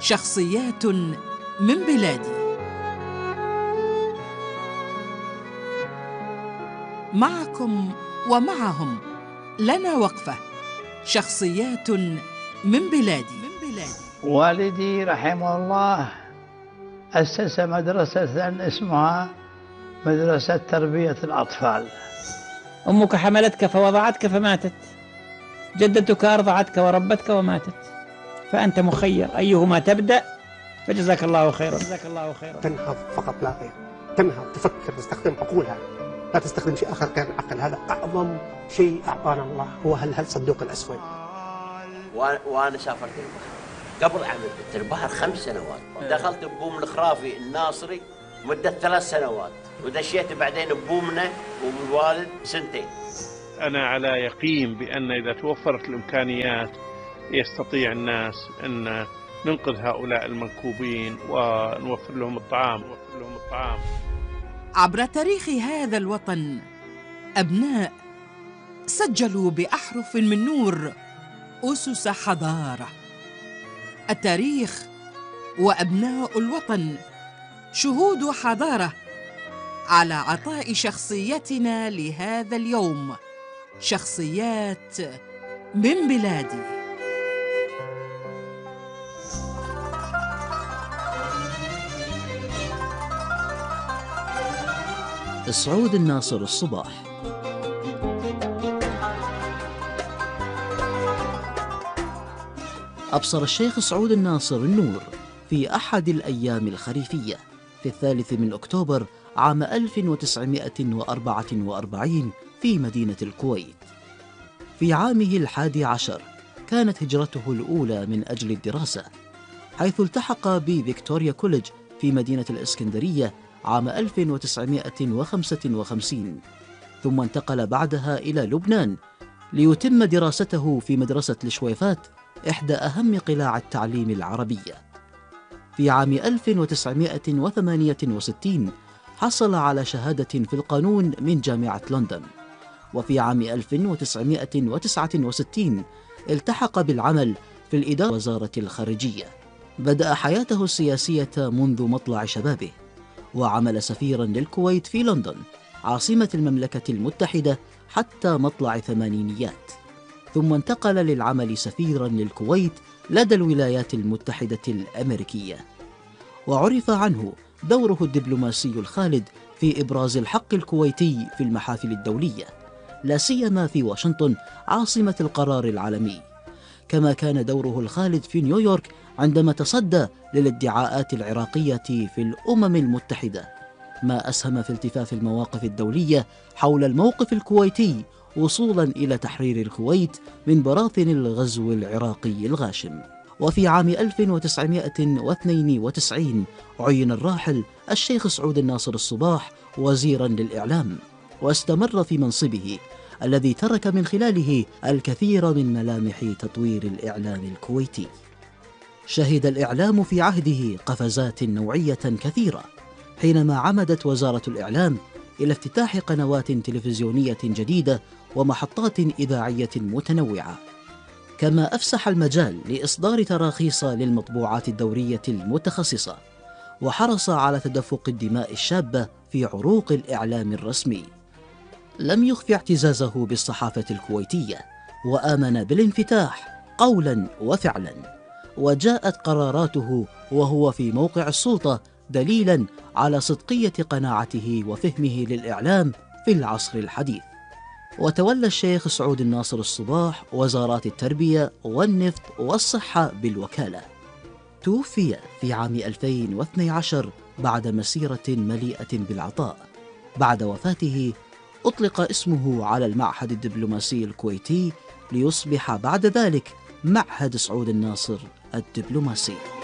شخصيات من بلادي. معكم ومعهم لنا وقفة. شخصيات من بلادي. والدي رحمه الله أسس مدرسة اسمها مدرسة تربية الأطفال. أمك حملتك فوضعتك فماتت، جدتك أرضعتك وربتك وماتت، فأنت مخير أيهما تبدأ، فجزاك الله خيرا. تنهض فقط لا غير، تنهض، تفكر، تستخدم عقولها، لا تستخدم شيء آخر غير العقل. هذا أعظم شيء أعطانا الله، هو هالصندوق الأسود. وأنا سافرت البحر قبل عمل البحر 5 سنوات، دخلت ببوم الخرافي الناصري مدة 3 سنوات، ودشيت بعدين ببومنا والوالد 2 سنين. أنا على يقين بأن إذا توفرت الإمكانيات يستطيع الناس أن ننقذ هؤلاء المنكوبين ونوفر لهم الطعام. عبر تاريخ هذا الوطن أبناء سجلوا بأحرف من نور أسس حضارة. التاريخ وأبناء الوطن شهود حضارة على عطاء شخصيتنا لهذا اليوم. شخصيات من بلادي. سعود الناصر الصباح. أبصر الشيخ سعود الناصر النور في أحد الأيام الخريفية في 3 أكتوبر عام 1944 في مدينة الكويت. في عامه 11 كانت هجرته الأولى من أجل الدراسة، حيث التحق بفيكتوريا كوليدج في مدينة الإسكندرية عام 1955، ثم انتقل بعدها إلى لبنان ليتم دراسته في مدرسة الشويفات، إحدى أهم قلاع التعليم العربية. في عام 1968 حصل على شهادة في القانون من جامعة لندن، وفي عام 1969 التحق بالعمل في الإدارة وزارة الخارجية. بدأ حياته السياسية منذ مطلع شبابه، وعمل سفيرا للكويت في لندن عاصمة المملكة المتحدة حتى مطلع الثمانينيات، ثم انتقل للعمل سفيرا للكويت لدى الولايات المتحدة الأمريكية. وعرف عنه دوره الدبلوماسي الخالد في إبراز الحق الكويتي في المحافل الدولية، لا سيما في واشنطن عاصمة القرار العالمي، كما كان دوره الخالد في نيويورك عندما تصدى للادعاءات العراقية في الأمم المتحدة، ما أسهم في التفاف المواقف الدولية حول الموقف الكويتي وصولا إلى تحرير الكويت من براثن الغزو العراقي الغاشم. وفي عام 1992 عين الراحل الشيخ سعود الناصر الصباح وزيرا للإعلام، واستمر في منصبه الذي ترك من خلاله الكثير من ملامح تطوير الإعلام الكويتي. شهد الإعلام في عهده قفزات نوعية كثيرة، حينما عمدت وزارة الإعلام إلى افتتاح قنوات تلفزيونية جديدة ومحطات إذاعية متنوعة، كما أفسح المجال لإصدار تراخيص للمطبوعات الدورية المتخصصة، وحرص على تدفق الدماء الشابة في عروق الإعلام الرسمي. لم يخف اعتزازه بالصحافة الكويتية، وآمن بالانفتاح قولا وفعلا، وجاءت قراراته وهو في موقع السلطة دليلا على صدقية قناعته وفهمه للإعلام في العصر الحديث. وتولى الشيخ سعود الناصر الصباح وزارات التربية والنفط والصحة بالوكالة. توفي في عام 2012 بعد مسيرة مليئة بالعطاء. بعد وفاته أطلق اسمه على المعهد الدبلوماسي الكويتي ليصبح بعد ذلك معهد سعود الناصر الدبلوماسي.